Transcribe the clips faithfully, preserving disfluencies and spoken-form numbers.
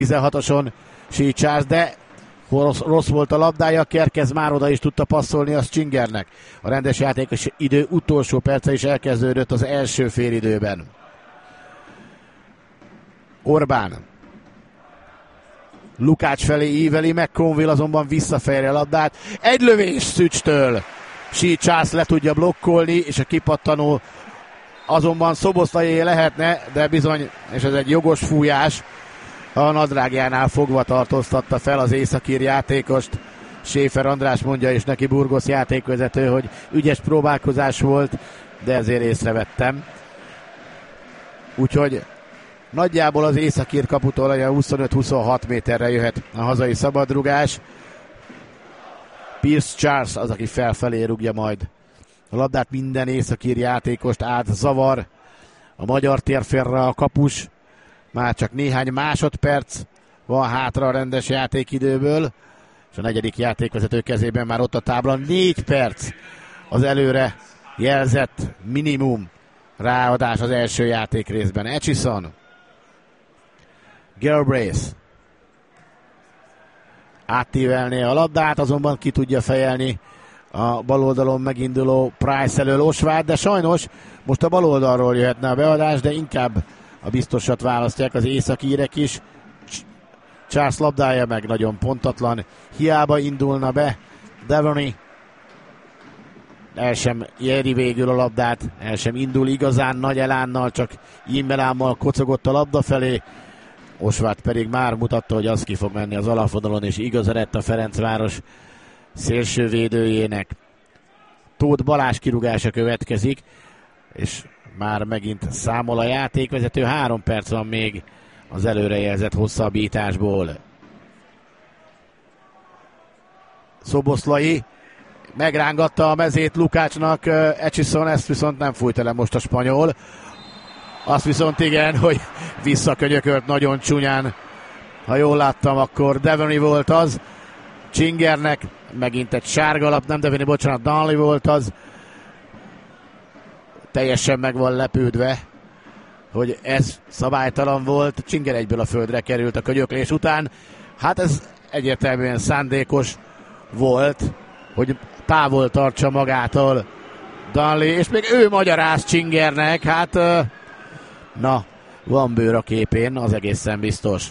tizenhatoson Shea Charles, de rossz, rossz volt a labdája, Kerkez már oda is tudta passzolni a Csingernek. A rendes játékos idő utolsó perce is elkezdődött az első félidőben. Orbán. Lukács felé íveli, McConville azonban visszafejre a labdát. Egy lövés Szücstől. Shea Charles le tudja blokkolni, és a kipattanó azonban Szoboszlaié lehetne, de bizony, és ez egy jogos fújás, a nadrágjánál fogva tartóztatta fel az északír játékost. Schäfer András mondja, és neki Burgos játékvezető, hogy ügyes próbálkozás volt, de ezért észrevettem. Úgyhogy nagyjából az északír kaputól a huszonöt-huszonhat méterre jöhet a hazai szabadrugás. Pierce Charles az, aki felfelé rúgja majd a labdát, minden északír játékost átzavar. A magyar térfélre a kapus. Már csak néhány másodperc van hátra a rendes játékidőből, és a negyedik játékvezető kezében már ott a tábla. Négy perc az előre jelzett minimum ráadás az első játék részben. Etchison. Galbraith. Áttívelné a labdát, azonban ki tudja fejelni a baloldalon meginduló Price elől Osváth, de sajnos most a baloldalról jöhetne a beadás, de inkább a biztosat választják az északírek is. Charles labdája meg nagyon pontatlan, hiába indulna be Devaney. El sem éri végül a labdát, el sem indul igazán nagy elánnal, csak immelámmal kocogott a labda felé. Osváth pedig már mutatta, hogy az ki fog menni az alapvonalon, és igaza lett a Ferencváros szélsővédőjének. Tóth Balázs kirúgása következik, és már megint számol a játékvezető. Három perc van még az előrejelzett hosszabbításból. Szoboszlai megrángatta a mezét Lukácsnak, Etchison, ezt viszont nem fújta le most a spanyol. Azt viszont igen, hogy visszakönyökölt nagyon csúnyán. Ha jól láttam, akkor Devaney volt az. Csingernek megint egy sárga lap, nem Devaney, bocsánat, Darnley volt az. Teljesen meg van lepődve, hogy ez szabálytalan volt. Csinger egyből a földre került a könyöklés után. Hát ez egyértelműen szándékos volt, hogy távol tartsa magától Darnley, és még ő magyaráz Csingernek. Hát na, van bőr a képén, az egészen biztos.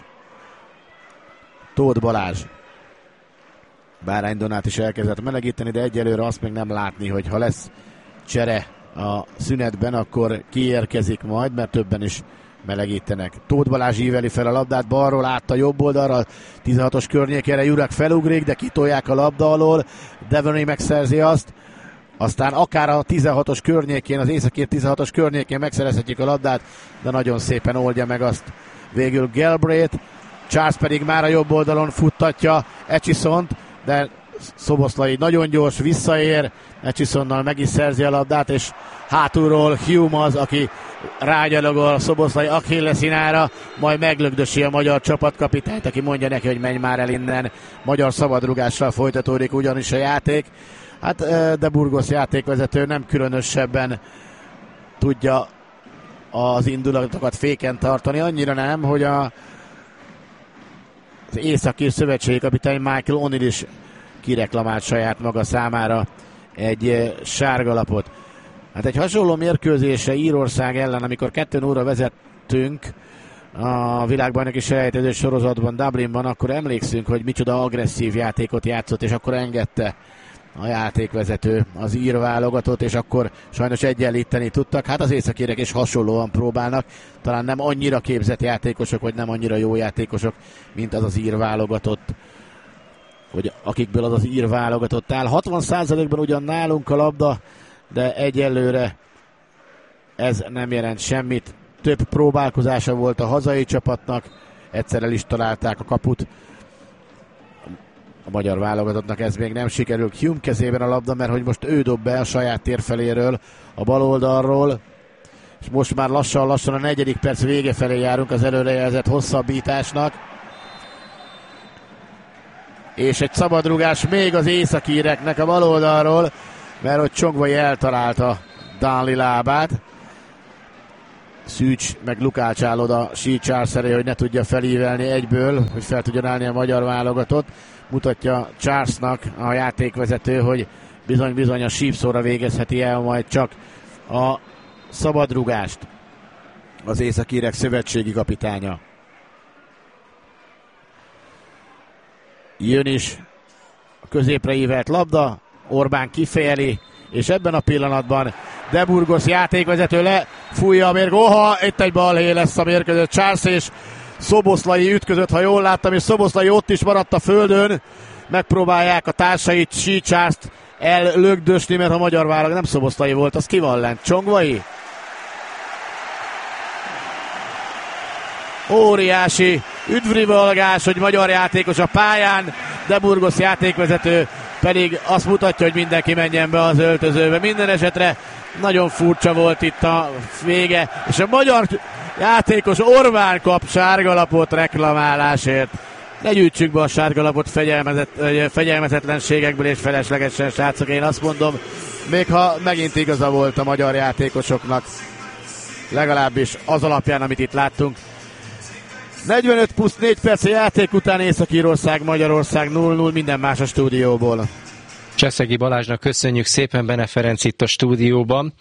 Tóth Balázs. Bárány Donát is elkezdett melegíteni, de egyelőre azt még nem látni, hogy ha lesz csere a szünetben, akkor kiérkezik majd, mert többen is melegítenek. Tóth Balázs íveli fel a labdát, balról át a jobb oldalra, tizenhatos környékére Jurek felugrik, de kitolják a labda alól, Devaney megszerzi azt, aztán akár a tizenhatos környékén, az északír tizenhatos környékén megszerezhetjük a labdát, de nagyon szépen oldja meg azt végül Galbraith. Charles pedig már a jobb oldalon futtatja Etchisont, de Szoboszlai nagyon gyors, visszaér, Etchisonnal meg is szerzi a labdát, és hátulról Hume az, aki rágyalogol Szoboszlai Achillesinára, majd meglögdösi a magyar csapatkapitányt, aki mondja neki, hogy menj már el innen. Magyar szabadrugással folytatódik ugyanis a játék. Hát de Burgos játékvezető nem különösebben tudja az indulatokat féken tartani, annyira nem, hogy a, az északír szövetségi kapitány Michael O'Neill is kireklamált saját maga számára egy sárgalapot. Hát egy hasonló mérkőzésre Írország ellen, amikor kettő nulla vezettünk a világbajnoki selejtező sorozatban Dublinban, akkor emlékszünk, hogy micsoda agresszív játékot játszott, és akkor engedte a játékvezető az ír válogatót, és akkor sajnos egyenlíteni tudtak. Hát az északírek is hasonlóan próbálnak, talán nem annyira képzett játékosok, vagy nem annyira jó játékosok, mint az az ír válogatott, vagy akikből az az ír válogatott áll. hatvan százalékban ugyan nálunk a labda, de egyelőre ez nem jelent semmit. Több próbálkozása volt a hazai csapatnak, egyszer el is találták a kaput. A magyar válogatottnak ez még nem sikerült. Hume kezében a labda, mert hogy most ő dob be a saját térfeléről, a bal oldalról, és most már lassan-lassan a negyedik perc vége felé járunk az előrejelzett hosszabbításnak. És egy szabadrugás még az északíreknek a bal oldalról, mert hogy Csongvai eltalálta Darnley lábát. Szűcs meg Lukács áll oda Charles elé, hogy ne tudja felívelni egyből, hogy fel tudjon állni a magyar válogatott. Mutatja Charlesnak a játékvezető, hogy bizony-bizony a sípszóra végezheti el majd csak a szabadrugást az északírek szövetségi kapitánya. Jön is a középre ívelt labda, Orbán kifejeli, és ebben a pillanatban De Burgos játékvezető lefújja a mérg. Oha, itt egy balhé lesz a mérkőzött. Charles és Szoboszlai ütközött, ha jól láttam, és Szoboszlai ott is maradt a földön. Megpróbálják a társait, Sea Charles-t ellögdösni, mert a magyar válogat nem Szoboszlai volt, az ki van lent? Csongvai? Óriási üdvrivalgás, hogy magyar játékos a pályán, De Burgos játékvezető pedig azt mutatja, hogy mindenki menjen be az öltözőbe. Minden esetre nagyon furcsa volt itt a vége, és a magyar játékos Orbán kap sárgalapot reklamálásért. Ne gyűjtsük be a sárgalapot fegyelmezet, fegyelmezetlenségekből és feleslegesen, srácok, én azt mondom, még ha megint igaza volt a magyar játékosoknak, legalábbis az alapján, amit itt láttunk. negyvenöt plusz négy perc játék után Észak-Írország, Magyarország nulla nulla, minden más a stúdióból. Cseszegi Balázsnak köszönjük szépen, Bene Ferenc itt a stúdióban.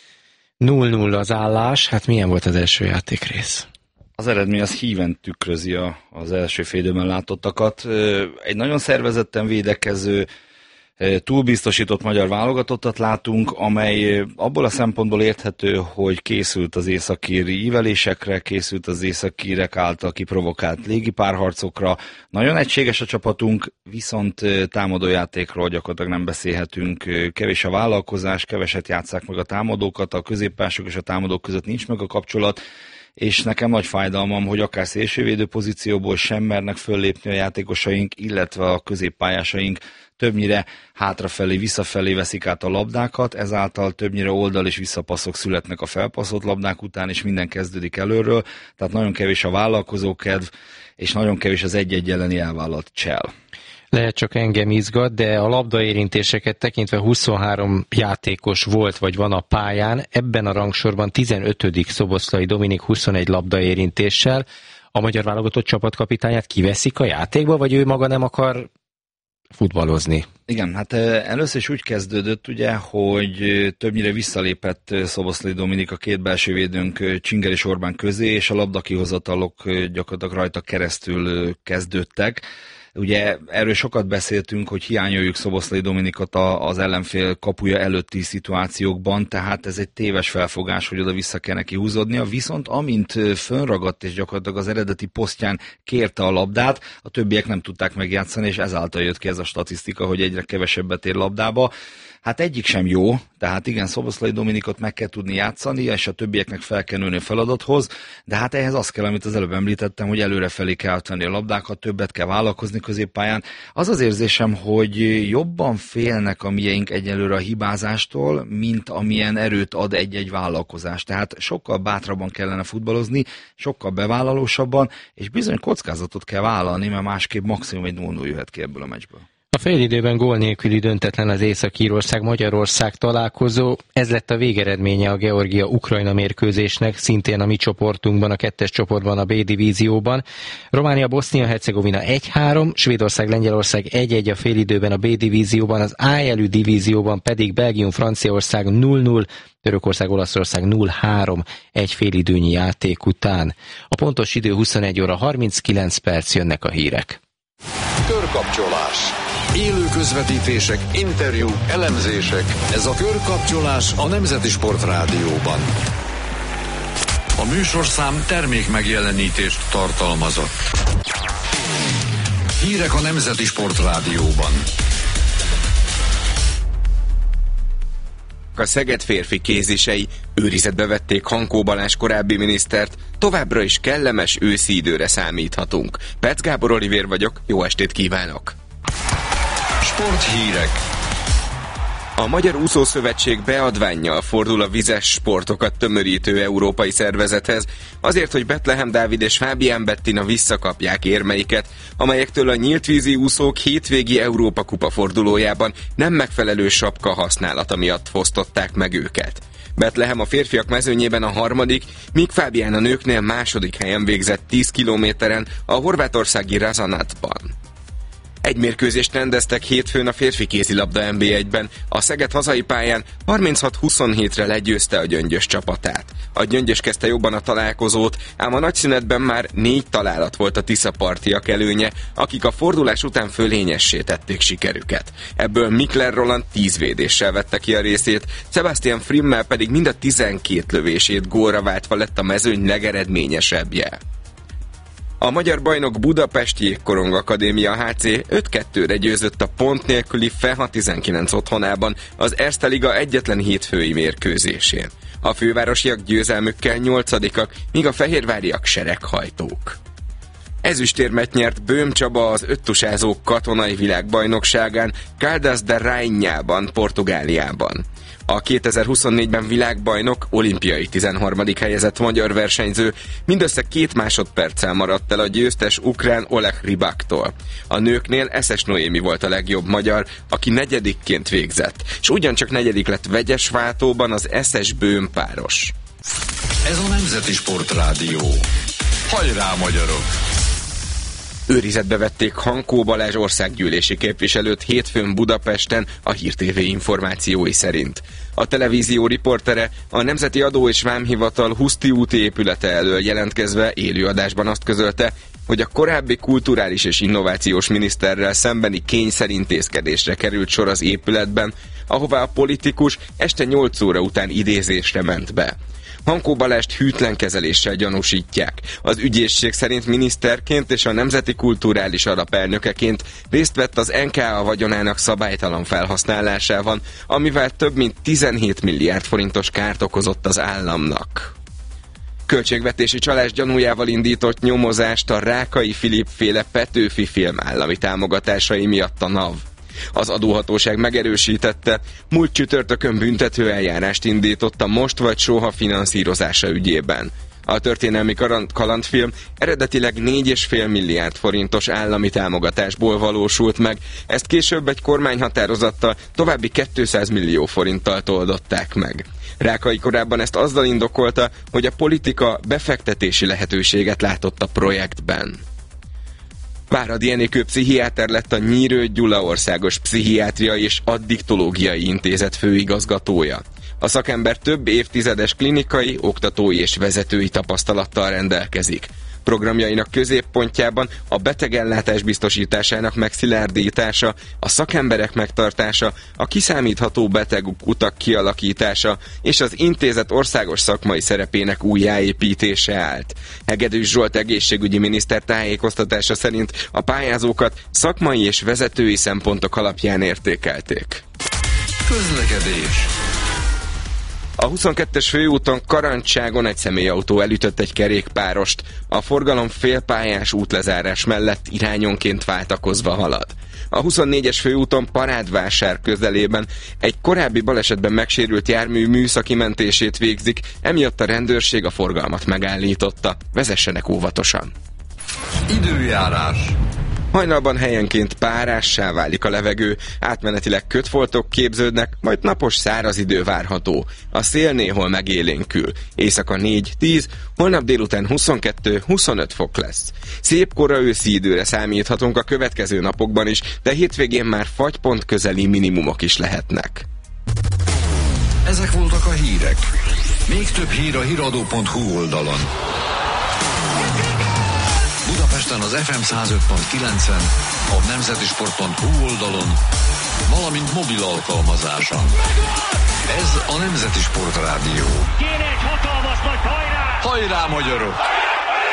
nulla nulla az állás, hát milyen volt az első játékrész? Az eredmény az híven tükrözi a, az első félidőben látottakat. Egy nagyon szervezetten védekező, túlbiztosított magyar válogatottat látunk, amely abból a szempontból érthető, hogy készült az északíri ívelésekre, készült az északírek által kiprovokált légipárharcokra. Nagyon egységes a csapatunk, viszont támadójátékról gyakorlatilag nem beszélhetünk. Kevés a vállalkozás, keveset játsszák meg a támadókat, a középpások és a támadók között nincs meg a kapcsolat, és nekem nagy fájdalmam, hogy akár szélsővédő pozícióból sem mernek föllépni a játékosaink, illetve a középpályásaink többnyire hátrafelé, visszafelé veszik át a labdákat, ezáltal többnyire oldal és visszapasszok születnek a felpasszolt labdák után, és minden kezdődik előről, tehát nagyon kevés a vállalkozókedv, és nagyon kevés az egy-egy elleni elvállalt csel. Lehet csak engem izgat, de a labdaérintéseket tekintve huszonhárom játékos volt vagy van a pályán, ebben a rangsorban tizenötödik Szoboszlai Dominik huszonegy labdaérintéssel. A magyar válogatott csapatkapitányát kiveszik a játékba, vagy ő maga nem akar futballozni? Igen, hát először is úgy kezdődött, ugye, hogy többnyire visszalépett Szoboszlai Dominik, a két belső védőnk Csinger és Orbán közé, és a labdakihozatalok gyakorlatilag rajta keresztül kezdődtek. Ugye erről sokat beszéltünk, hogy hiányoljuk Szoboszlai Dominikot az ellenfél kapuja előtti szituációkban, tehát ez egy téves felfogás, hogy oda-vissza kell neki húzódnia, viszont amint fönragadt és gyakorlatilag az eredeti posztján kérte a labdát, a többiek nem tudták megjátszani, és ezáltal jött ki ez a statisztika, hogy egyre kevesebbet ér labdába. Hát egyik sem jó, tehát igen, Szoboszlai Dominikot meg kell tudni játszani, és a többieknek fel kell nőni a feladathoz, de hát ehhez az kell, amit az előbb említettem, hogy előrefelé kell tenni a labdákat, többet kell vállalkozni középpályán. Az az érzésem, hogy jobban félnek a mieink egyelőre a hibázástól, mint amilyen erőt ad egy-egy vállalkozás. Tehát sokkal bátrabban kellene futballozni, sokkal bevállalósabban, és bizony kockázatot kell vállalni, mert másképp maximum egy nulla nulla jöhet ki ebből a meccsből. A félidőben gól nélküli döntetlen az Észak-Írország-Magyarország találkozó. Ez lett a végeredménye a Georgia-Ukrajna mérkőzésnek, szintén a mi csoportunkban, a kettes csoportban, a B divízióban. Románia-Bosznia-Hercegovina egy három, Svédország-Lengyelország egy egy a félidőben a B divízióban, az á elű divízióban pedig Belgium-Franciaország nulla nulla, Törökország-Olaszország nulla három egy félidőnyi játék után. A pontos idő huszonegy óra harminckilenc perc, jönnek a hírek. Körkapcsolás. Élő közvetítések, interjúk, elemzések. Ez a Körkapcsolás a Nemzeti Sport Rádióban. A műsorszám termék megjelenítést tartalmazott. Hírek a Nemzeti Sport Rádióban. A Szeged férfi kézisei őrizetbe vették Hankó Balázs korábbi minisztert, továbbra is kellemes őszi időre számíthatunk. Pec Gábor Olivér vagyok, jó estét kívánok! Sporthírek. A Magyar Úszószövetség beadvánnyal fordul a vizes sportokat tömörítő európai szervezethez, azért, hogy Betlehem Dávid és Fábián Bettina visszakapják érmeiket, amelyektől a nyíltvízi úszók hétvégi Európa Kupa fordulójában nem megfelelő sapka használata miatt fosztották meg őket. Bethlehem a férfiak mezőnyében a harmadik, míg Fábián a nőknél második helyen végzett tíz kilométeren a horvátországi Razanatban. Egy mérkőzést rendeztek hétfőn a férfi kézilabda en bé egyben. A Szeged hazai pályán harminchat huszonhétre legyőzte a Gyöngyös csapatát. A Gyöngyös kezdte jobban a találkozót, ám a nagyszünetben már négy találat volt a tiszapartiak előnye, akik a fordulás után fölényessé tették sikerüket. Ebből Mikler Roland tíz védéssel vette ki a részét, Sebastian Frimmel pedig mind a tizenkét lövését gólra váltva lett a mezőny legeredményesebbje. A magyar bajnok Budapest Jégkorong Akadémia há cé öt kettőre győzött a pont nélküli Feha tizenkilenc otthonában az Erste Liga egyetlen hétfői mérkőzésén. A fővárosiak győzelmükkel nyolcadikak, míg a fehérváriak sereghajtók. Ezüstérmet nyert Böhm Csaba az öttusázók katonai világbajnokságán Caldas da Rainhában, Portugáliában. A kétezer-huszonnégyben világbajnok, olimpiai tizenharmadik helyezett magyar versenyző mindössze két másodperccel maradt el a győztes ukrán Oleg Rybaktól. A nőknél Eszes Noémi volt a legjobb magyar, aki negyedikként végzett, és ugyancsak negyedik lett vegyes váltóban az Eszes-Böhm páros. Ez a Nemzeti Sportrádió. Hajrá, magyarok! Őrizetbe vették Hankó Balázs országgyűlési képviselőt hétfőn Budapesten a Hír té vé információi szerint. A televízió riportere a Nemzeti Adó és Vámhivatal Huszti úti épülete elől jelentkezve élőadásban azt közölte, hogy a korábbi kulturális és innovációs miniszterrel szembeni kényszerintézkedésre került sor az épületben, ahová a politikus este nyolc óra után idézésre ment be. Hankó Balást hűtlen kezeléssel gyanúsítják. Az ügyészség szerint miniszterként és a Nemzeti Kulturális Alapelnökeként részt vett az en ká á vagyonának szabálytalan felhasználásában, amivel több mint tizenhét milliárd forintos kárt okozott az államnak. Költségvetési csalás gyanújával indított nyomozást a Rákai Filip féle Petőfi film állami támogatásai miatt a NAV. Az adóhatóság megerősítette, múlt csütörtökön büntető eljárást indított a Most vagy Soha finanszírozása ügyében. A történelmi kalandfilm eredetileg négy egész öt milliárd forintos állami támogatásból valósult meg, ezt később egy kormányhatározattal további kétszáz millió forinttal toldották meg. Rákai korábban ezt azzal indokolta, hogy a politika befektetési lehetőséget látott a projektben. Váradi Enikő pszichiáter lett a Nyírő Gyula Országos Pszichiátriai és Addiktológiai Intézet főigazgatója. A szakember több évtizedes klinikai, oktatói és vezetői tapasztalattal rendelkezik. Programjainak középpontjában a betegellátás biztosításának megszilárdítása, a szakemberek megtartása, a kiszámítható betegutak kialakítása és az intézet országos szakmai szerepének újjáépítése állt. Hegedűs Zsolt egészségügyi miniszter tájékoztatása szerint a pályázókat szakmai és vezetői szempontok alapján értékelték. Közlekedés. A huszonkettes főúton Karancságon egy személyautó elütött egy kerékpárost. A forgalom félpályás útlezárás mellett irányonként váltakozva halad. A huszonnégyes főúton Parádvásár közelében egy korábbi balesetben megsérült jármű műszaki mentését végzik, emiatt a rendőrség a forgalmat megállította. Vezessenek óvatosan! Időjárás. Hajnalban helyenként párássá válik a levegő, átmenetileg kötfoltok képződnek, majd napos száraz idő várható. A szél néhol megélénkül. Éjszaka négy-tíz, holnap délután huszonkettő-huszonöt fok lesz. Szép kora őszi időre számíthatunk a következő napokban is, de hétvégén már fagypont közeli minimumok is lehetnek. Ezek voltak a hírek. Még több hír a híradó pont hu oldalon. Budapesten az ef em száz öt pont kilencen, a nemzeti sport pont hu oldalon, valamint mobil alkalmazáson. Ez a Nemzeti Sportrádió. Kéne egy hatalmas nagy hajrá! Hajrá, magyarok!